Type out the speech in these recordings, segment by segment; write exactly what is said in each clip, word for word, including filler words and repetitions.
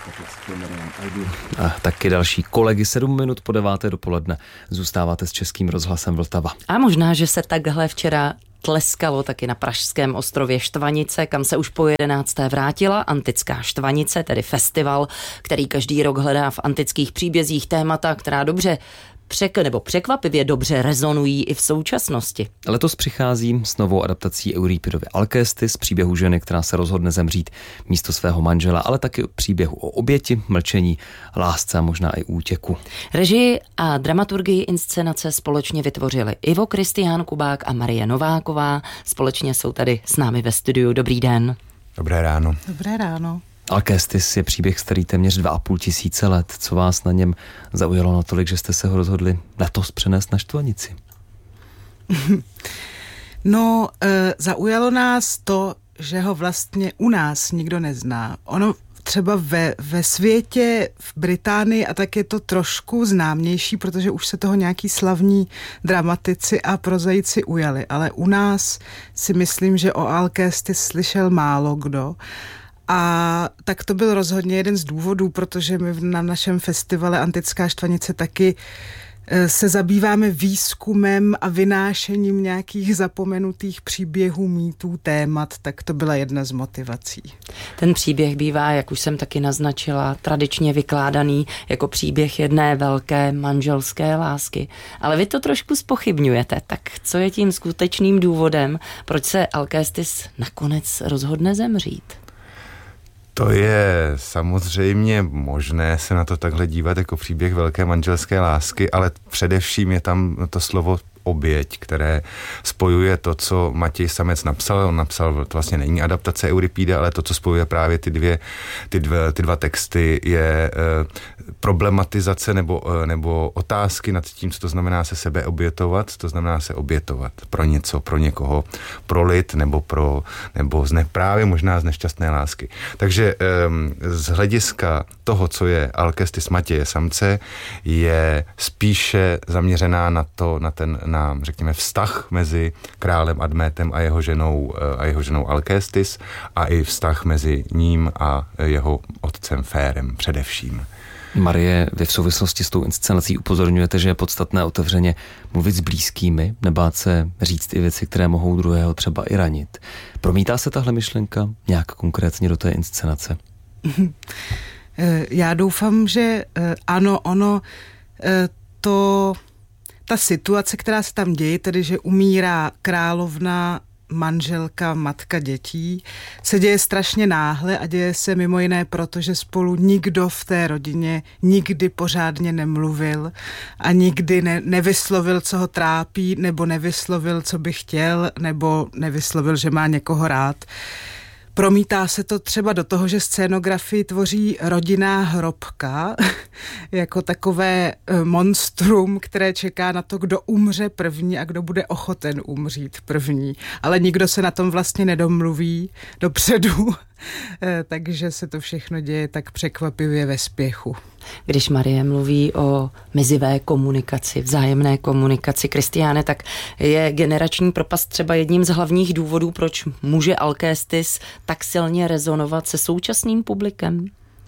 A taky další kolegy, sedm minut po deváté dopoledne. Zůstáváte s Českým rozhlasem Vltava. A možná, že se takhle včera tleskalo taky na pražském ostrově Štvanice, kam se už po jedenácté vrátila Antická Štvanice, tedy festival, který každý rok hledá v antických příbězích témata, která dobře přek nebo překvapivě dobře rezonují i v současnosti. Letos přichází s novou adaptací Euripidovy Alkésty z příběhu ženy, která se rozhodne zemřít místo svého manžela, ale taky příběhu o oběti, mlčení, lásce a možná i útěku. Režii a dramaturgii inscenace společně vytvořili Ivo Kristián Kubák a Marie Nováková. Společně jsou tady s námi ve studiu. Dobrý den. Dobré ráno. Dobré ráno. Alkéstis je příběh starý téměř dva a půl tisíce let. Co vás na něm zaujalo natolik, že jste se ho rozhodli letos přenést na Štvanici? No, e, zaujalo nás to, že ho vlastně u nás nikdo nezná. Ono třeba ve, ve světě, v Británii a tak je to trošku známější, protože už se toho nějaký slavní dramatici a prozajíci ujali. Ale u nás si myslím, že o Alkéstis slyšel málo kdo. A tak to byl rozhodně jeden z důvodů, protože my na našem festivale Antická Štvanice taky se zabýváme výzkumem a vynášením nějakých zapomenutých příběhů, mýtů, témat, tak to byla jedna z motivací. Ten příběh bývá, jak už jsem taky naznačila, tradičně vykládaný jako příběh jedné velké manželské lásky. Ale vy to trošku zpochybňujete, tak co je tím skutečným důvodem, proč se Alkéstis nakonec rozhodne zemřít? To je samozřejmě možné se na to takhle dívat jako příběh velké manželské lásky, ale především je tam to slovo oběť, které spojuje to, co Matěj Samec napsal. On napsal, to vlastně není adaptace Euripida, ale to, co spojuje právě ty dvě, ty dvě, ty dva texty, je eh, problematizace nebo, eh, nebo otázky nad tím, co to znamená se sebe obětovat, to znamená se obětovat pro něco, pro někoho, pro lid nebo, pro, nebo z ne, právě možná z nešťastné lásky. Takže eh, z hlediska toho, co je Alkéstis Matěje Samce, je spíše zaměřená na to, na ten na, řekněme, vztah mezi králem Admétem a jeho ženou, a jeho ženou Alkéstis a i vztah mezi ním a jeho otcem Férem především. Marie, vy v souvislosti s tou inscenací upozorňujete, že je podstatné otevřeně mluvit s blízkými, nebát se říct i věci, které mohou druhého třeba i ranit. Promítá se tahle myšlenka nějak konkrétně do té inscenace? Já doufám, že ano, ono to... Ta situace, která se tam děje, tedy že umírá královna, manželka, matka dětí, se děje strašně náhle a děje se mimo jiné proto, že spolu nikdo v té rodině nikdy pořádně nemluvil a nikdy ne, nevyslovil, co ho trápí, nebo nevyslovil, co by chtěl, nebo nevyslovil, že má někoho rád. Promítá se to třeba do toho, že scénografii tvoří rodinná hrobka, jako takové monstrum, které čeká na to, kdo umře první a kdo bude ochoten umřít první. Ale nikdo se na tom vlastně nedomluví dopředu, takže se to všechno děje tak překvapivě ve spěchu. Když Marie mluví o mezivé komunikaci, vzájemné komunikaci, Kristiáne, tak je generační propast třeba jedním z hlavních důvodů, proč může Alkéstis tak silně rezonovat se současným publikem?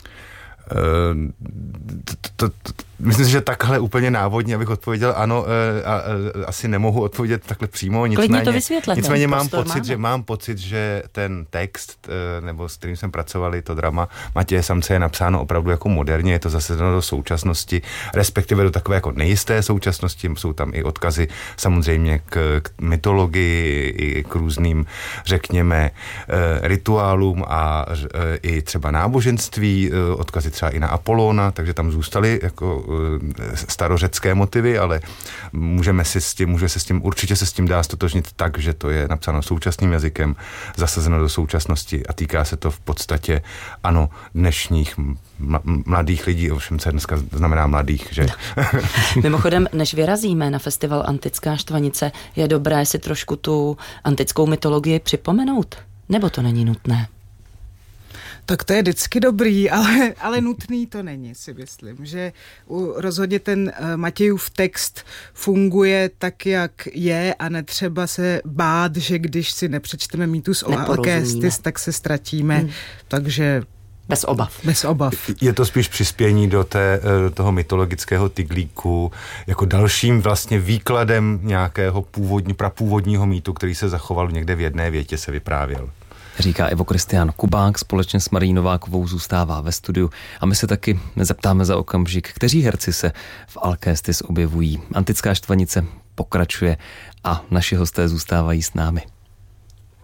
Uh, to, to, to, myslím si, že takhle úplně návodně, abych odpověděl ano, a, a, asi nemohu odpovědět takhle přímo. Klidně to vysvětlete. Nicméně mám pocit, že mám pocit, že ten text, nebo s kterým jsem pracovali, to drama Matěje Samce je napsáno opravdu jako moderně, je to zase do současnosti, respektive do takové jako nejisté současnosti, jsou tam i odkazy samozřejmě k, k mytologii, i k různým, řekněme, rituálům a i třeba náboženství, odkazy třeba i na Apolóna, takže tam zůstaly jako starořecké motivy, ale můžeme si s tím, může se s tím, určitě se s tím dá stotožnit tak, že to je napsáno současným jazykem, zasazeno do současnosti a týká se to v podstatě, ano, dnešních mladých lidí, ovšem co dneska znamená mladých, že? Mimochodem, než vyrazíme na festival Antická Štvanice, je dobré si trošku tu antickou mytologii připomenout? Nebo to není nutné? Tak to je vždycky dobrý, ale, ale nutný to není, si myslím, že rozhodně ten Matějův text funguje tak, jak je a netřeba se bát, že když si nepřečteme mýtus o Alkéstis, tak se ztratíme, hmm. takže Bez obav. Bez obav. Je to spíš přispění do té, toho mytologického tyglíku, jako dalším vlastně výkladem nějakého původní, prapůvodního mýtu, který se zachoval někde v jedné větě, se vyprávěl. Říká Ivo Kristián Kubák, společně s Marií Novákovou zůstává ve studiu a my se taky zeptáme za okamžik, kteří herci se v Alcestis objevují. Antická štvanice pokračuje a naši hosté zůstávají s námi.